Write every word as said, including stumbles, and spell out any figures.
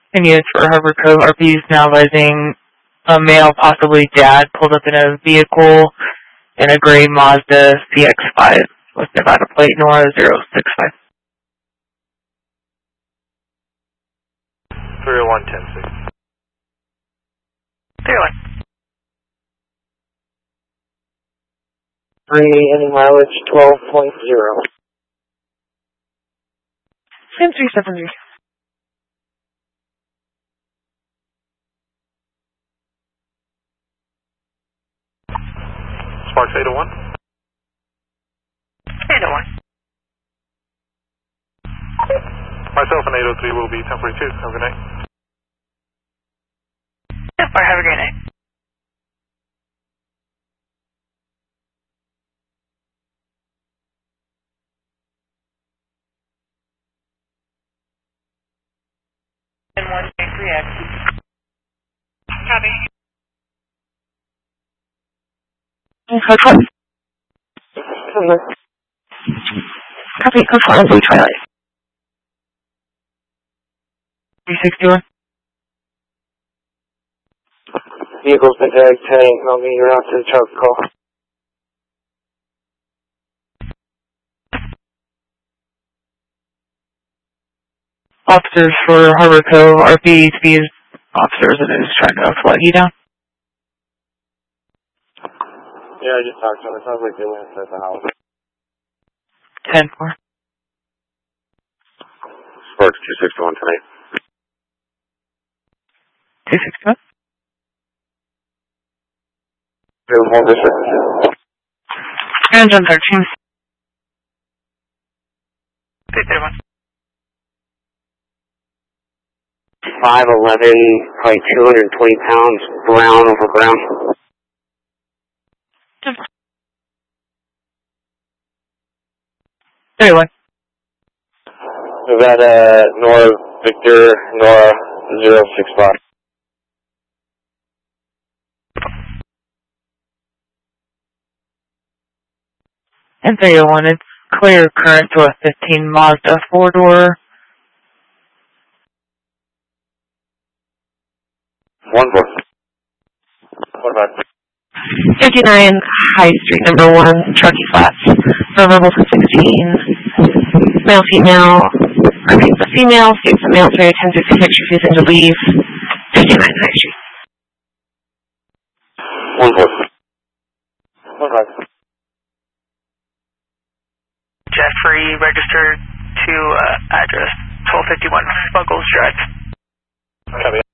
And units for Harbor Cove R P is now advising a male, possibly dad, pulled up in a vehicle in a gray Mazda C X five with Nevada plate Nora zero six five. three oh one, ten six. three oh one. three, any mileage, twelve point zero. Same three seven three. Sparks eight oh one. eight oh one. Myself and eight oh three will be ten forty-two. Have a good night. Yep, have a great night. And one three X. Copy. Copy. Copy. Confirm Blue Twilight. three sixty-one. Vehicle's been tagged ten eight millimeter out to the truck call. Officers for Harbor Cove, R P to be officers and is trying to flag you down. Yeah, I just talked to him. It sounds like they went inside the house. ten four. Sparks two sixty-one tonight. two sixty-one. Hold this. Engine thirteen. three thirty-one. five eleven, probably two hundred twenty pounds, brown over brown. thirty-one. Nevada, Nora, Victor, Nora, zero six five. And three oh one, it's clear current to a fifteen Mazda four-door. One four. What about fifty-nine High Street, number one, Truckee Flats. Verbal to sixteen. Male, female. I mean, the female states the male three ten sixty-six refusing to leave. fifty-nine High Street. One four. What about Jeffrey registered to uh, address twelve fifty-one Smuggles Drive. Copy.